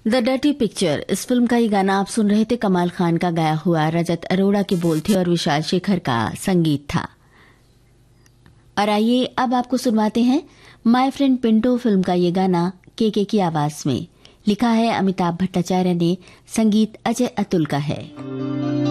The dirty picture, इस film का ये गाना आप सुन रहे थे। कमाल खान का गाया हुआ, रजत अरोड़ा के बोल थे और विशाल शेखर का संगीत था। और आइए अब आपको सुनवाते हैं माय फ्रेंड पिंटो फिल्म का ये गाना के की आवाज में। लिखा है अमिताभ भट्टाचार्य ने, संगीत अजय अतुल का है।